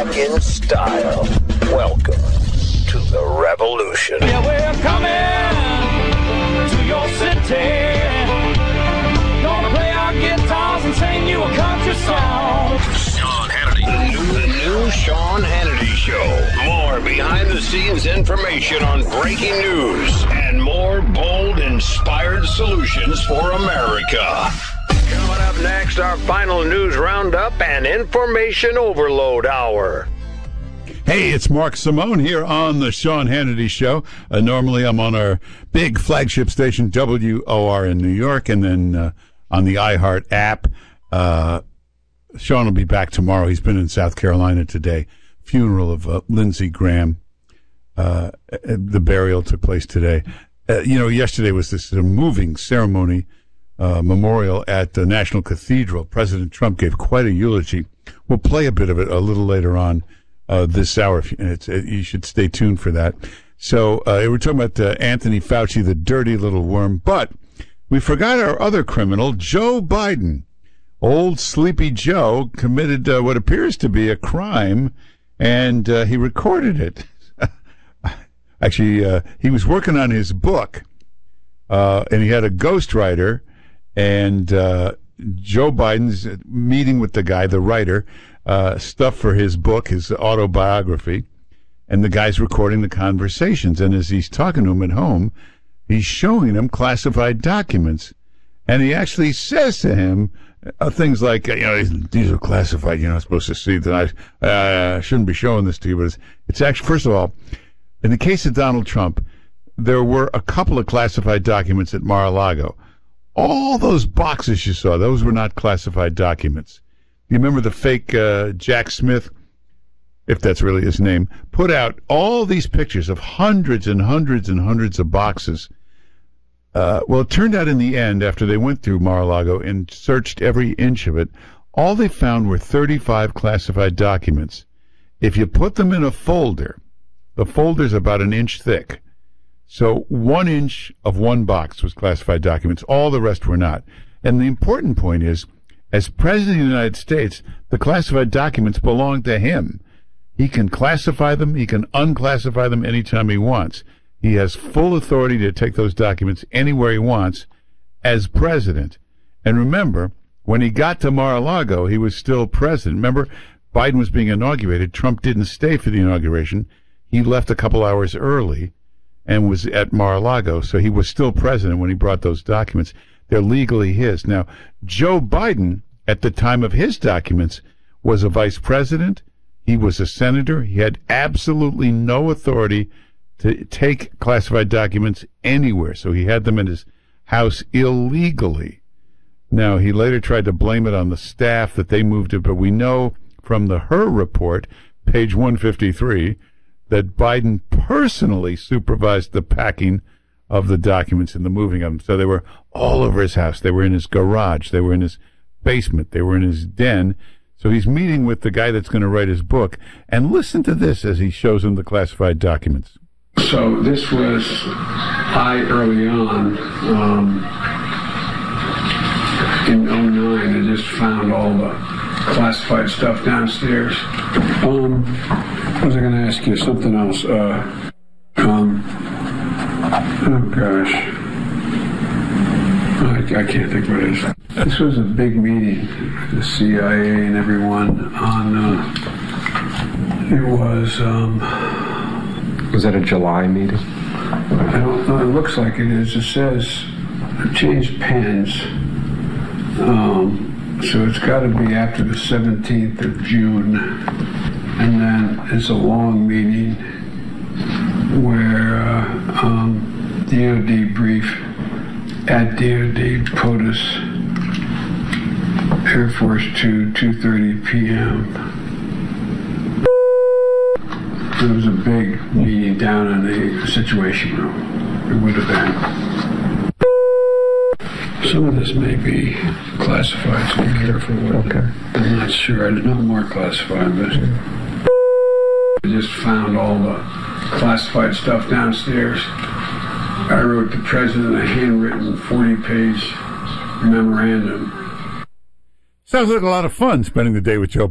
back in style. Welcome to the revolution. Yeah, we're coming to your city. Gonna play our guitars and sing you a country song. Sean Hannity. The new Sean Hannity Show. More behind-the-scenes information on breaking news and more bold, inspired solutions for America. Coming up next, our final news roundup and information overload hour. Hey, it's Mark Simone here on the Sean Hannity Show. Normally, I'm on our big flagship station, WOR in New York, and then on the iHeart app. Sean will be back tomorrow. He's been in South Carolina today. Funeral of Lindsey Graham. The burial took place today. Yesterday was this moving ceremony, memorial at the National Cathedral. President Trump gave quite a eulogy. We'll play a bit of it a little later on this hour. You should stay tuned for that. So we're talking about Anthony Fauci, the dirty little worm. But we forgot our other criminal, Joe Biden. Old Sleepy Joe committed what appears to be a crime, and he recorded it. Actually, he was working on his book, and he had a ghostwriter, and Joe Biden's meeting with the guy, the writer, stuff for his book, his autobiography, and the guy's recording the conversations. And as he's talking to him at home, he's showing him classified documents. And he actually says to him things like, these are classified, you're not supposed to see that. I shouldn't be showing this to you. But it's actually, first of all, in the case of Donald Trump, there were a couple of classified documents at Mar-a-Lago. All those boxes you saw, those were not classified documents. You remember the fake Jack Smith, if that's really his name, put out all these pictures of hundreds and hundreds and hundreds of boxes. Well, it turned out in the end, after they went through Mar-a-Lago and searched every inch of it, all they found were 35 classified documents. If you put them in a folder, the folder's about an inch thick. So 1 inch of one box was classified documents. All the rest were not. And the important point is, as President of the United States, the classified documents belong to him. He can classify them. He can unclassify them anytime he wants. He has full authority to take those documents anywhere he wants as president. And remember, when he got to Mar-a-Lago, he was still president. Remember, Biden was being inaugurated. Trump didn't stay for the inauguration. He left a couple hours early and was at Mar-a-Lago, so he was still president when he brought those documents. They're legally his. Now, Joe Biden, at the time of his documents, was a vice president. He was a senator. He had absolutely no authority to take classified documents anywhere, so he had them in his house illegally. Now, he later tried to blame it on the staff that they moved it, but we know from the Her report, page 153, that Biden personally supervised the packing of the documents and the moving of them. So they were all over his house. They were in his garage. They were in his basement. They were in his den. So he's meeting with the guy that's going to write his book. And listen to this as he shows him the classified documents. So this was early on in 2009. I just found all the classified stuff downstairs. What was I going to ask you? Something else. Oh gosh, I can't think what it is. This was a big meeting, the CIA and everyone on. It was. Was that a July meeting? I don't know. It looks like it is. It says it changed pens. So it's got to be after the 17th of June. And then it's a long meeting where DOD brief at DOD POTUS, Air Force 2, 2:30 p.m. There was a big meeting down in the Situation Room. It would have been. Some of this may be classified, so be careful with it. I'm not sure. I did not more classified, but I just found all the classified stuff downstairs. I wrote the president a handwritten 40-page memorandum. Sounds like a lot of fun spending the day with Joe